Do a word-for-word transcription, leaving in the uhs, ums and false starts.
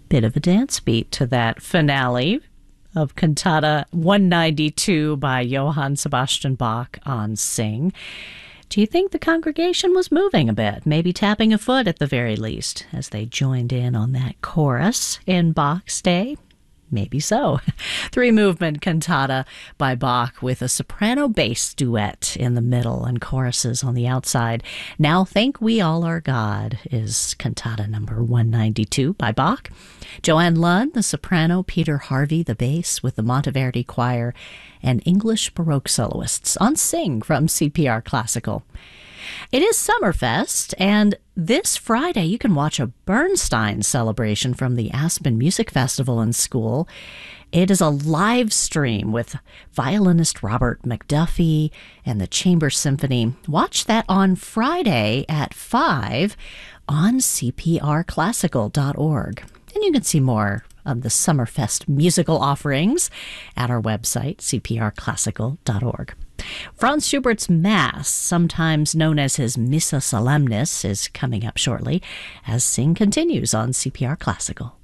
Bit of a dance beat to that finale of Cantata one ninety-two by Johann Sebastian Bach on Sing. Do you think the congregation was moving a bit, maybe tapping a foot at the very least, as they joined in on that chorus in Bach's day? Maybe so. Three-movement cantata by Bach with a soprano bass duet in the middle and choruses on the outside. Now Thank We All Our God is cantata number one ninety-two by Bach. Joanne Lunn, the soprano, Peter Harvey, the bass with the Monteverdi Choir, and English Baroque soloists on Sing from C P R Classical. It is Summerfest, and this Friday you can watch a Bernstein celebration from the Aspen Music Festival in school. It is a live stream with violinist Robert McDuffie and the Chamber Symphony. Watch that on Friday at five on C P R classical dot org. And you can see more of the Summerfest musical offerings at our website, C P R classical dot org. Franz Schubert's Mass, sometimes known as his Missa Solemnis, is coming up shortly as Sing continues on C P R Classical.